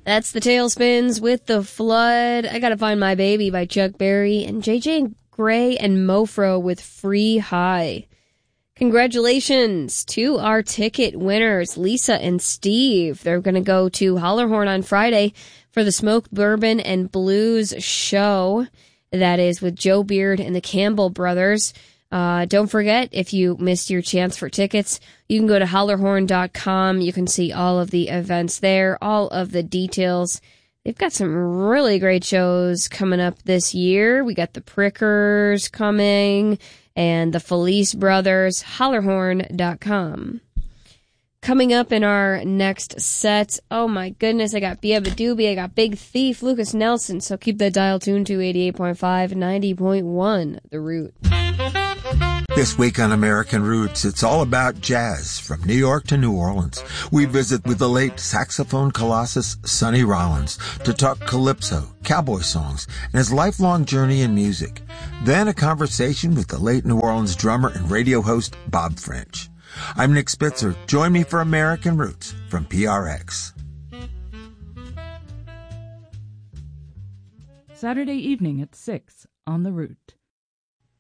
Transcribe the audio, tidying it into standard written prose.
That's the Tailspins with The Flood. I Gotta Find My Baby by Chuck Berry, and JJ Gray and Mofro with Free High. Congratulations to our ticket winners, Lisa and Steve. They're going to go to Hollerhorn on Friday for the Smoked Bourbon and Blues show. That is with Joe Beard and the Campbell Brothers. Don't forget, if you missed your chance for tickets, you can go to hollerhorn.com. You can see all of the events there, all of the details. They've got some really great shows coming up this year. We got the Prickers coming and the Felice Brothers, hollerhorn.com. Coming up in our next set, oh my goodness, I got Bia Doobie, I got Big Thief, Lucas Nelson, so keep that dial tuned to 88.5, 90.1, The Root. This week on American Roots, it's all about jazz from New York to New Orleans. We visit with the late saxophone colossus Sonny Rollins to talk calypso, cowboy songs, and his lifelong journey in music. Then a conversation with the late New Orleans drummer and radio host Bob French. I'm Nick Spitzer. Join me for American Roots from PRX. Saturday evening at 6 on The Root.